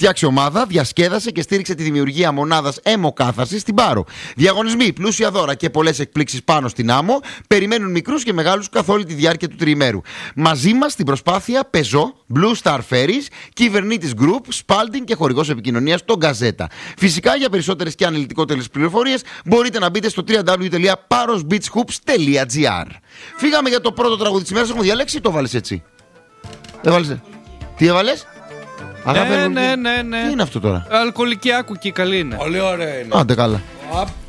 φτιάξει ομάδα, διασκέδασε και στήριξε τη δημιουργία μονάδας αιμοκάθαρσης στην Πάρο. Διαγωνισμοί, πλούσια δώρα και πολλές εκπλήξεις πάνω στην άμμο περιμένουν μικρούς και μεγάλους καθ' όλη τη διάρκεια του τριημέρου. Μαζί μας στην προσπάθεια Peugeot, Blue Star Ferries, κυβερνήτης Group, Spalding και χορηγός επικοινωνίας τον Gazeta. Φυσικά για περισσότερες και αναλυτικότερες πληροφορίες μπορείτε να μπείτε στο www.parosbeachhoops.gr. Φύγαμε για το πρώτο τραγούδι της ημέρας. Έχουμε διαλέξει ή το βάλες έτσι? Δεν βάλες. Τι έβαλες? Ναι. Τι είναι αυτό τώρα? Αλκοολική άκουκη, καλή είναι. Πολύ ωραία είναι. Άντε καλά.